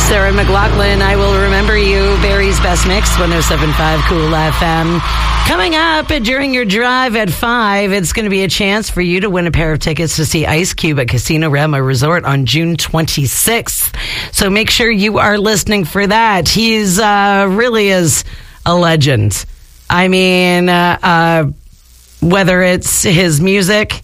Sarah McLachlan, I Will Remember You, Barry's Best Mix, 107.5 Cool FM. Coming up during your drive at 5, it's going to be a chance for you to win a pair of tickets to see Ice Cube at Casino Rama Resort on June 26th. So make sure you are listening for that. He's really is a legend. I mean, whether it's his music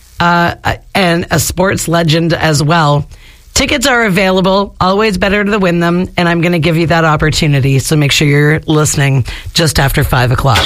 and a sports legend as well. Tickets are available. Always better to win them. And I'm going to give you that opportunity. So make sure you're listening just after 5 o'clock.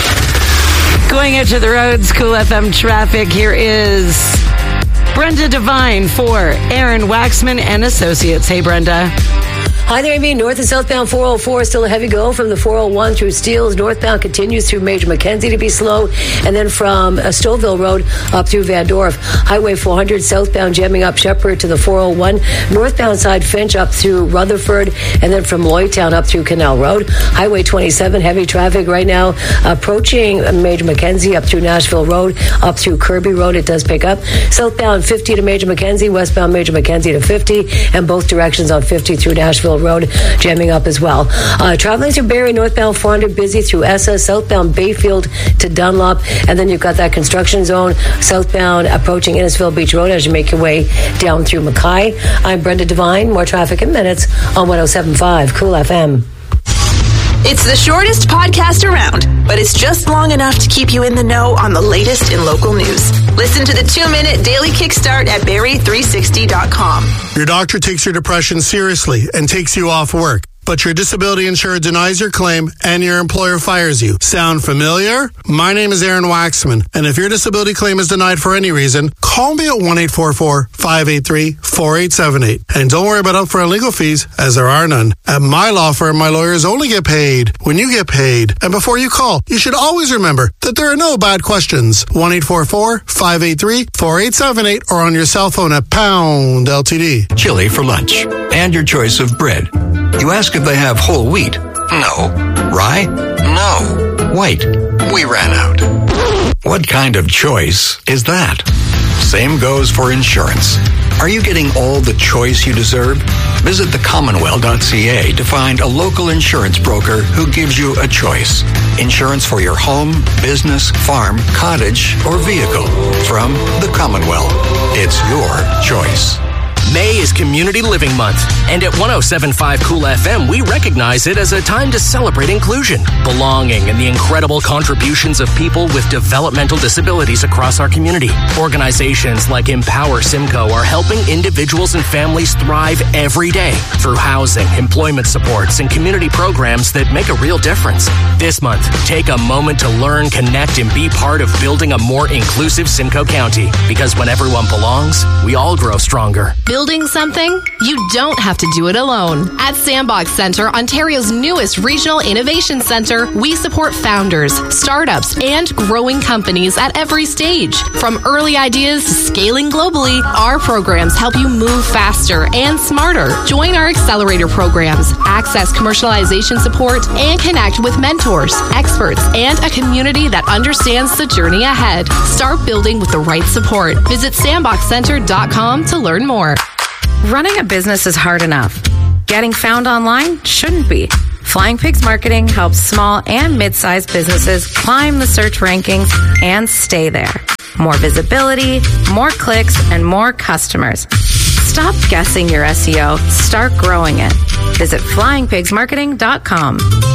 Going out to the roads, Cool FM traffic. Here is Brenda Devine for Aaron Waxman and Associates. Hey, Brenda. Hi there, Amy. North and southbound 404 still a heavy go from the 401 through Steeles. Northbound continues through Major Mackenzie to be slow. And then from Stouffville Road up through Van Dorp. Highway 400 southbound jamming up Shepherd to the 401. Northbound side Finch up through Rutherford. And then from Lloydtown up through Canal Road. Highway 27, heavy traffic right now approaching Major Mackenzie up through Nashville Road, up through Kirby Road. It does pick up. Southbound 50 to Major Mackenzie, westbound Major Mackenzie to 50, and both directions on 50 through Nashville Road jamming up as well. Traveling through Barrie, northbound 400 busy through Essa, southbound Bayfield to Dunlop, and then you've got that construction zone southbound approaching Innisfil Beach Road as you make your way down through Mackay. I'm Brenda Devine. More traffic in minutes on 107.5 Cool FM. It's the shortest podcast around, but it's just long enough to keep you in the know on the latest in local news. Listen to the 2-minute daily kickstart at Barrie360.com. Your doctor takes your depression seriously and takes you off work, but your disability insurer denies your claim and your employer fires you. Sound familiar? My name is Aaron Waxman, and if your disability claim is denied for any reason, call me at 1-844-583-4878. And don't worry about upfront legal fees, as there are none. At my law firm, my lawyers only get paid when you get paid. And before you call, you should always remember that there are no bad questions. 1-844-583-4878 or on your cell phone at Pound LTD. Chili for lunch and your choice of bread. You ask if they have whole wheat. No. Rye? No. White? We ran out. What kind of choice is that? Same goes for insurance. Are you getting all the choice you deserve? Visit thecommonwealth.ca to find a local insurance broker who gives you a choice. Insurance for your home, business, farm, cottage, or vehicle. From the Commonwealth. It's your choice. May is Community Living Month, and at 107.5 Cool FM, we recognize it as a time to celebrate inclusion, belonging, and the incredible contributions of people with developmental disabilities across our community. Organizations like Empower Simcoe are helping individuals and families thrive every day through housing, employment supports, and community programs that make a real difference. This month, take a moment to learn, connect, and be part of building a more inclusive Simcoe County, because when everyone belongs, we all grow stronger. Building something? You don't have to do it alone. At Sandbox Centre, Ontario's newest regional innovation centre, we support founders, startups, and growing companies at every stage. From early ideas to scaling globally, our programs help you move faster and smarter. Join our accelerator programs, access commercialization support, and connect with mentors, experts, and a community that understands the journey ahead. Start building with the right support. Visit sandboxcenter.com to learn more. Running a business is hard enough. Getting found online shouldn't be. Flying Pigs Marketing helps small and mid-sized businesses climb the search rankings and stay there. More visibility, more clicks, and more customers. Stop guessing your SEO. Start growing it. Visit flyingpigsmarketing.com.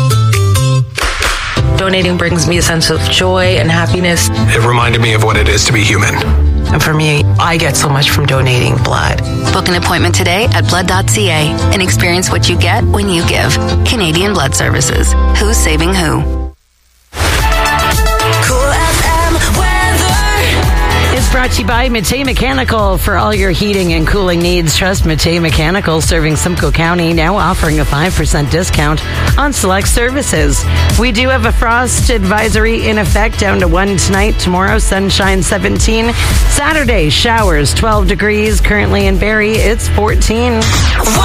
Donating brings me a sense of joy and happiness. It reminded me of what it is to be human. And for me, I get so much from donating blood. Book an appointment today at blood.ca and experience what you get when you give. Canadian Blood Services. Who's saving who? Cool FM weather. It's brought to you by Matei Mechanical. For all your heating and cooling needs, trust Matei Mechanical, serving Simcoe County, now offering a 5% discount on select services. We do have a frost advisory in effect down to 1 tonight. Tomorrow, sunshine 17. Saturday, showers 12 degrees. Currently in Barrie, it's 14.